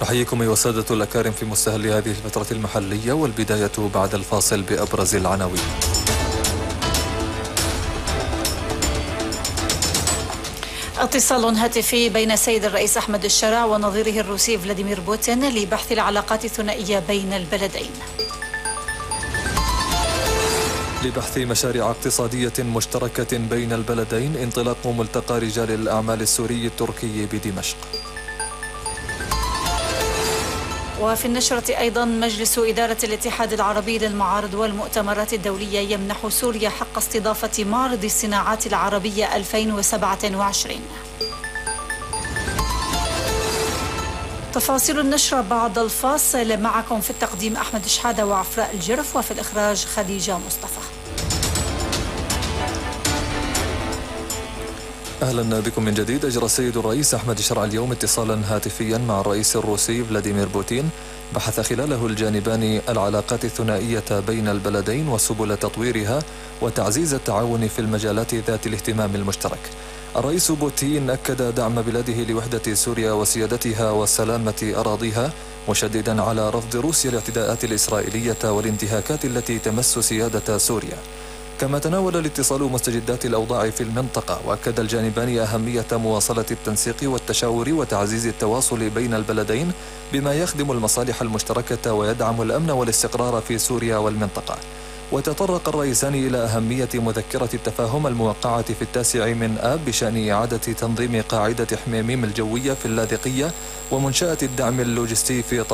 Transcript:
نحييكم أيها السادة الأكارم في مستهل هذه الفترة المحلية، والبداية بعد الفاصل بأبرز العناوين. اتصال هاتفي بين السيد الرئيس أحمد الشرع ونظيره الروسي فلاديمير بوتين لبحث العلاقات الثنائية بين البلدين. لبحث مشاريع اقتصادية مشتركة بين البلدين انطلاق ملتقى رجال الأعمال السوري التركي بدمشق. وفي النشرة أيضا مجلس إدارة الاتحاد العربي للمعارض والمؤتمرات الدولية يمنح سوريا حق استضافة معرض الصناعات العربية 2027. تفاصيل النشرة بعد الفاصل، معكم في التقديم أحمد شحادة وعفراء الجرف، وفي الإخراج خديجة مصطفى. أهلا بكم من جديد. أجرى السيد الرئيس أحمد الشرع اليوم اتصالا هاتفيا مع الرئيس الروسي فلاديمير بوتين، بحث خلاله الجانبان العلاقات الثنائية بين البلدين وسبل تطويرها وتعزيز التعاون في المجالات ذات الاهتمام المشترك. الرئيس بوتين أكد دعم بلاده لوحدة سوريا وسيادتها وسلامة أراضيها، مشددا على رفض روسيا الاعتداءات الإسرائيلية والانتهاكات التي تمس سيادة سوريا. كما تناول الاتصال مستجدات الأوضاع في المنطقة، وأكد الجانبان أهمية مواصلة التنسيق والتشاور وتعزيز التواصل بين البلدين بما يخدم المصالح المشتركة ويدعم الأمن والاستقرار في سوريا والمنطقة. وتطرق الرئيسان إلى أهمية مذكرة التفاهم الموقعة في 9 آب بشأن إعادة تنظيم قاعدة حميميم الجوية في اللاذقية ومنشأة الدعم اللوجستي في